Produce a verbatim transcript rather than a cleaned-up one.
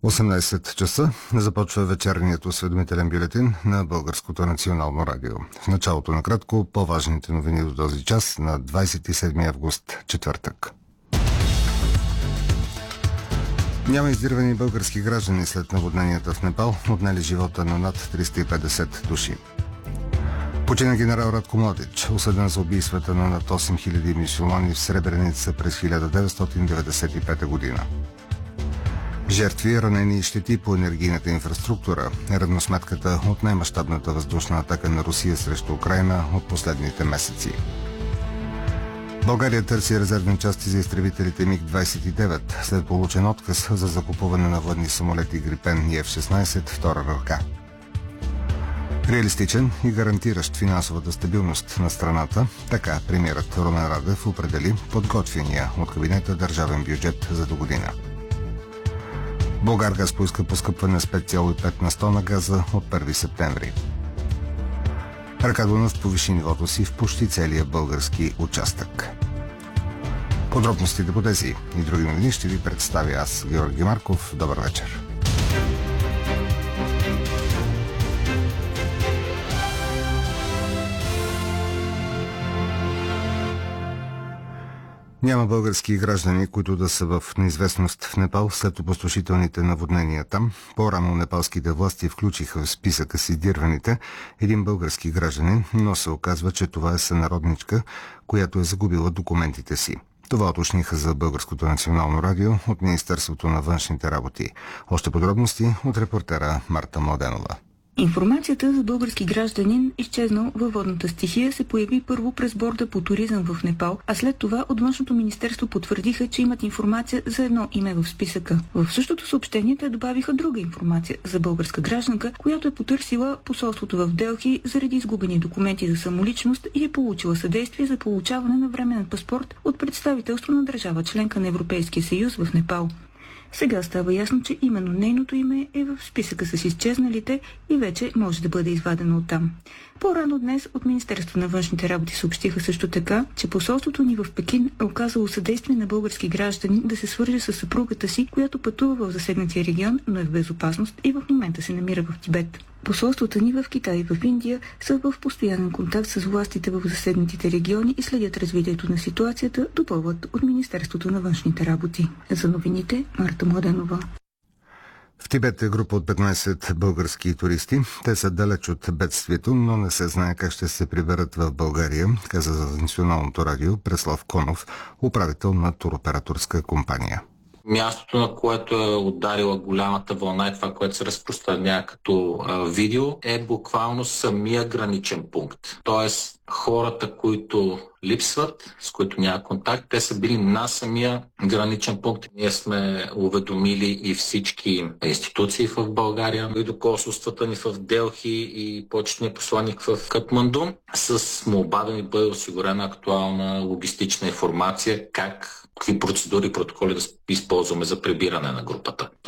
осемнайсет часа започва вечерният осведомителен бюлетин на Българското национално радио. В началото на кратко по-важните новини до този час на двайсет и седми август, четвъртък. Няма издирвани български граждани след наводненията в Непал, отнели живота на над триста и петдесет души. Почина генерал Радко Младич, осъден за убийствата на над осем хиляди мюсюлмани в Сребреница през хиляда деветстотин деветдесет и пета година. Жертви, ранени и щети по енергийната инфраструктура е равносметката от най-мащабната въздушна атака на Русия срещу Украйна от последните месеци. България търси резервни части за изтребителите Миг двайсет и девет след получен отказ за закупуване на военни самолети Грипен и Еф шестнайсет втора ръка. Реалистичен и гарантиращ финансовата стабилност на страната, така премиерът Румен Радев определи подготвения от кабинета държавен бюджет за до година. Булгаргаз поиска поскъпване с пет цяло и пет на сто на газа от първи септември. Река Дунав повиши нивото си в почти целия български участък. Подробностите по тези и други новини ще ви представя аз, Георги Марков. Добър вечер. Няма български граждани, които да са в неизвестност в Непал след опустошителните наводнения там. По-рано непалските власти включиха в списъка с издирваните един български гражданин, но се оказва, че това е сънародничка, която е загубила документите си. Това уточниха за Българското национално радио от Министерството на външните работи. Още подробности от репортера Марта Младенова. Информацията за български гражданин, изчезнал във водната стихия, се появи първо през борда по туризъм в Непал, а след това от Външното министерство потвърдиха, че имат информация за едно име в списъка. В същото съобщение те добавиха друга информация за българска гражданка, която е потърсила посолството в Делхи заради изгубени документи за самоличност и е получила съдействие за получаване на временен паспорт от представителство на държава членка на Европейския съюз в Непал. Сега става ясно, че именно нейното име е в списъка с изчезналите и вече може да бъде извадено оттам. По-рано днес от Министерство на външните работи съобщиха също така, че посолството ни в Пекин е оказало съдействие на български граждани да се свърже с съпругата си, която пътува в засегнатия регион, но е в безопасност и в момента се намира в Тибет. Посолствата ни в Китай и в Индия са в постоянен контакт с властите в засегнатите региони и следят развитието на ситуацията, допълват от Министерството на външните работи. За новините, Марта Младенова. В Тибет е група от петнайсет български туристи. Те са далеч от бедствието, но не се знае как ще се приберат в България, каза за Националното радио Преслав Конов, управител на туроператорска компания. Мястото, на което е ударила голямата вълна и това, което се разпространява като а, видео, е буквално самия граничен пункт. Тоест, хората, които липсват, с които няма контакт, те са били на самия граничен пункт. Ние сме уведомили и всички институции в България, и до консулствата ни в Делхи и почетния посланник в Катманду, с молба да ни бъде осигурена актуална логистична информация, как, какви процедури и протоколи да използваме за прибиране на групата.